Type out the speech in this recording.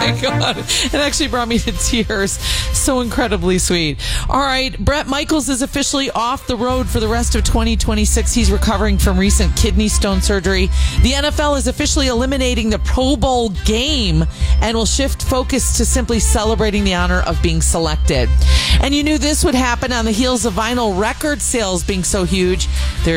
my God. It actually brought me to tears. So incredibly sweet. All right. Bret Michaels is officially off the road for the rest of 2026. He's recovering from recent kidney stone surgery. The NFL is officially eliminating the Pro Bowl game and will shift focus to simply celebrating the honor of being selected. And you knew this would happen on the heels of vinyl record sales being so huge.